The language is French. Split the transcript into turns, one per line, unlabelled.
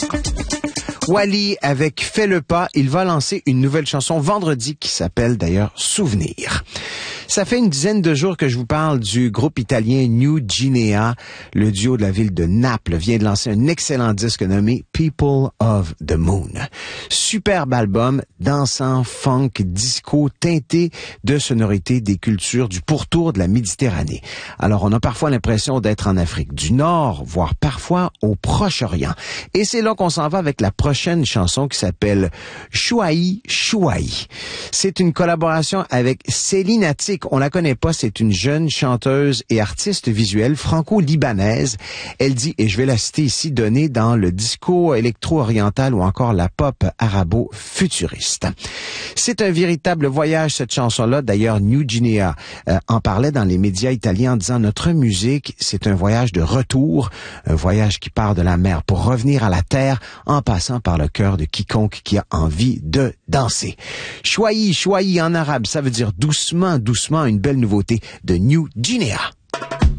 Wally avec Fais le pas, il va lancer une nouvelle chanson vendredi qui s'appelle d'ailleurs Souvenir. Ça fait une dizaine de jours que je vous parle du groupe italien New Guinea. Le duo de la ville de Naples vient de lancer un excellent disque nommé People of the Moon. Superbe album, dansant, funk, disco, teinté de sonorités des cultures du pourtour de la Méditerranée. Alors on a parfois l'impression d'être en Afrique du Nord, voire parfois au Proche-Orient. Et c'est là qu'on s'en va avec la prochaine chanson qui s'appelle Chouaï Chouaï. C'est une collaboration avec Céline Attic. On la connaît pas, c'est une jeune chanteuse et artiste visuelle franco-libanaise. Elle dit, et je vais la citer ici, donnée dans le disco électro-oriental ou encore la pop arabo-futuriste. C'est un véritable voyage, cette chanson-là. D'ailleurs, New Guinea en parlait dans les médias italiens en disant, notre musique, c'est un voyage de retour, un voyage qui part de la mer pour revenir à la terre en passant par le cœur de quiconque qui a envie de danser. Chouaï, chouaï en arabe, ça veut dire doucement, doucement, une belle nouveauté de New Guinea.